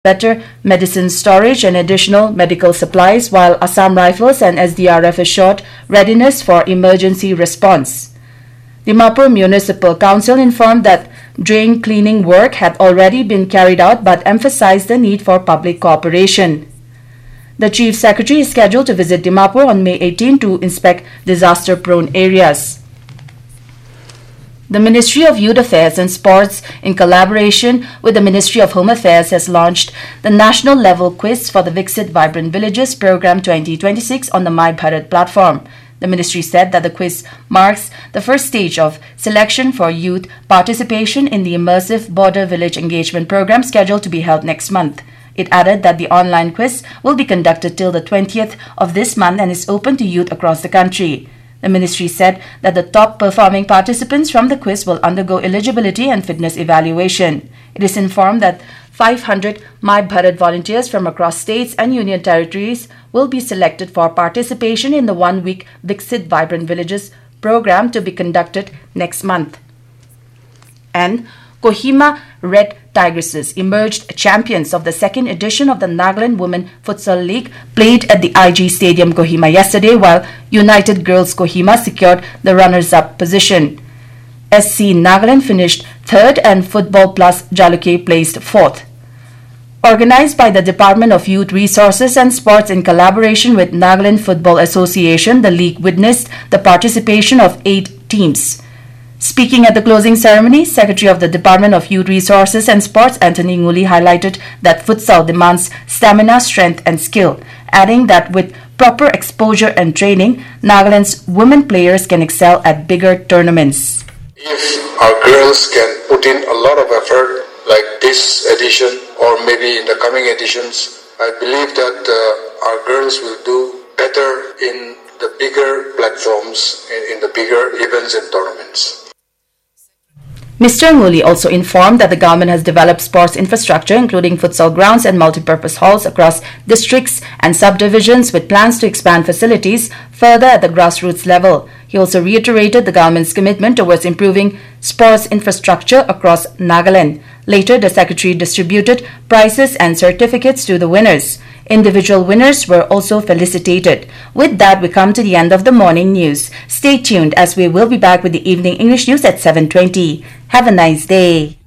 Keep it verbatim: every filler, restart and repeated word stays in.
better medicine storage and additional medical supplies, while Assam Rifles and S D R F assured readiness for emergency response. Dimapur Municipal Council informed that drain cleaning work had already been carried out but emphasized the need for public cooperation. The Chief Secretary is scheduled to visit Dimapur on May eighteenth to inspect disaster-prone areas. The Ministry of Youth Affairs and Sports, in collaboration with the Ministry of Home Affairs, has launched the national level quiz for the Viksit Vibrant Villages Program twenty twenty-six on the My Bharat platform. The ministry said that the quiz marks the first stage of selection for youth participation in the immersive Border Village Engagement Program scheduled to be held next month. It added that the online quiz will be conducted till the twentieth of this month and is open to youth across the country. The ministry said that the top performing participants from the quiz will undergo eligibility and fitness evaluation. It is informed that five hundred My Bharat volunteers from across states and union territories will be selected for participation in the one-week Viksit Vibrant Villages program to be conducted next month. And Kohima Red Tigresses emerged champions of the second edition of the Nagaland Women Futsal League played at the I G Stadium Kohima yesterday, while United Girls Kohima secured the runners-up position. S C Nagaland finished third and Football Plus Jaluke placed fourth. Organized by the Department of Youth Resources and Sports in collaboration with Nagaland Football Association, the league witnessed the participation of eight teams. Speaking at the closing ceremony, Secretary of the Department of Youth Resources and Sports, Anthony Nguli, highlighted that futsal demands stamina, strength and skill, adding that with proper exposure and training, Nagaland's women players can excel at bigger tournaments. If our girls can put in a lot of effort like this edition or maybe in the coming editions, I believe that uh, our girls will do better in the bigger platforms, in, in the bigger events and tournaments. Mister Nguli also informed that the government has developed sports infrastructure, including futsal grounds and multipurpose halls across districts and subdivisions, with plans to expand facilities further at the grassroots level. He also reiterated the government's commitment towards improving sports infrastructure across Nagaland. Later, the secretary distributed prizes and certificates to the winners. Individual winners were also felicitated. With that, we come to the end of the morning news. Stay tuned as we will be back with the evening English news at seven twenty. Have a nice day.